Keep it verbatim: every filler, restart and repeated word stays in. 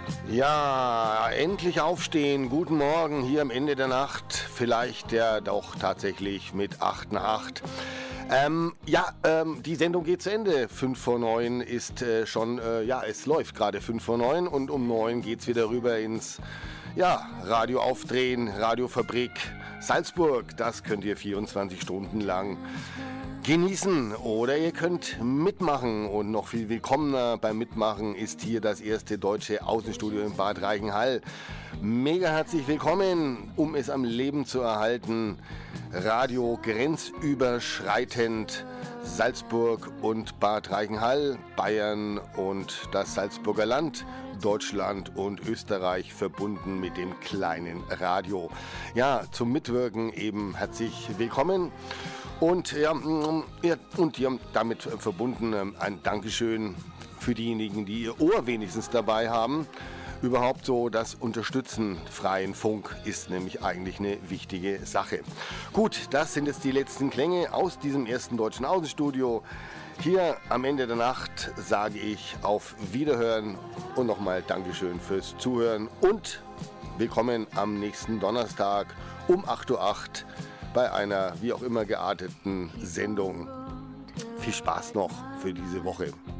Ja, endlich aufstehen. Guten Morgen hier am Ende der Nacht. Vielleicht ja doch tatsächlich mit acht nach acht. Ähm, ja, ähm, die Sendung geht zu Ende. fünf vor neun ist äh, schon, äh, ja, es läuft gerade fünf vor neun und um neun geht's wieder rüber ins, ja, Radio aufdrehen, Radiofabrik Salzburg. Das könnt ihr vierundzwanzig Stunden lang genießen oder ihr könnt mitmachen und noch viel willkommener beim Mitmachen ist hier das erste deutsche Außenstudio in Bad Reichenhall. Mega herzlich willkommen, um es am Leben zu erhalten. Radio grenzüberschreitend Salzburg und Bad Reichenhall, Bayern und das Salzburger Land, Deutschland und Österreich verbunden mit dem kleinen Radio. Ja, zum Mitwirken eben herzlich willkommen. Und ja, und ja, damit verbunden ein Dankeschön für diejenigen, die ihr Ohr wenigstens dabei haben. Überhaupt so das Unterstützen freien Funk ist nämlich eigentlich eine wichtige Sache. Gut, das sind jetzt die letzten Klänge aus diesem ersten deutschen Außenstudio. Hier am Ende der Nacht sage ich auf Wiederhören und nochmal Dankeschön fürs Zuhören und willkommen am nächsten Donnerstag um acht Uhr acht bei einer wie auch immer gearteten Sendung. Viel Spaß noch für diese Woche.